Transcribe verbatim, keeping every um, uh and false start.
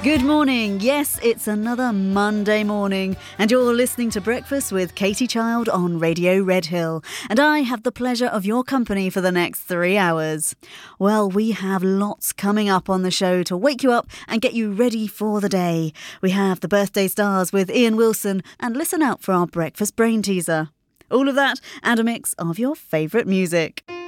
Good morning. Yes, it's another Monday morning, and you're listening to Breakfast with Katie Child on Radio Red Hill, and I have the pleasure of your company for the next three hours. Well, we have lots coming up on the show to wake you up and get you ready for the day. We have the Birthday Stars with Ian Wilson, and listen out for our breakfast brain teaser. All of that and a mix of your favourite music.